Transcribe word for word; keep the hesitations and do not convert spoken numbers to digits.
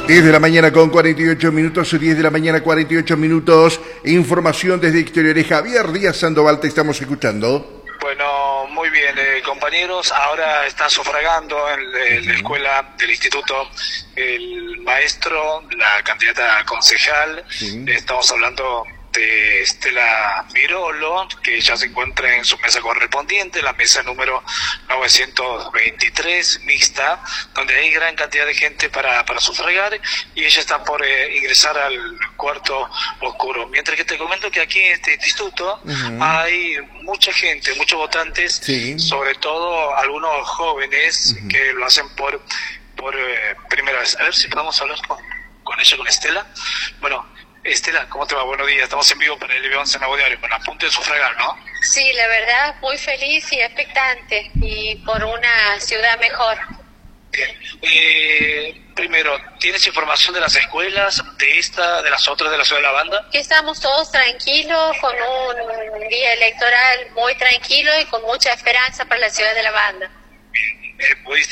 diez de la mañana con cuarenta y ocho minutos, diez de la mañana cuarenta y ocho minutos, información desde exteriores. Javier Díaz Sandoval, te estamos escuchando. Bueno, muy bien, eh, compañeros, ahora está sufragando en, en la escuela del instituto el maestro, la candidata a concejal. Sí. Estamos hablando de Estela Mirolo, que ya se encuentra en su mesa correspondiente, la mesa número novecientos veintitrés, mixta, donde hay gran cantidad de gente para, para sufragar, y ella está por eh, ingresar al cuarto oscuro. Mientras que te comento que aquí en este instituto uh-huh. hay mucha gente, muchos votantes, sí. sobre todo algunos jóvenes uh-huh. que lo hacen por, por eh, primera vez. A ver si podemos hablar con, con ella, con Estela. Bueno, Estela, ¿cómo te va? Buenos días, estamos en vivo para el L B once Nuevo Diario, con a punto de sufragar, ¿no? Sí, la verdad, muy feliz y expectante, y por una ciudad mejor. Bien. Eh, primero, ¿tienes información de las escuelas, de esta, de las otras de la ciudad de La Banda? Que estamos todos tranquilos, con un día electoral muy tranquilo y con mucha esperanza para la ciudad de La Banda. Bien. Eh, ¿pudiste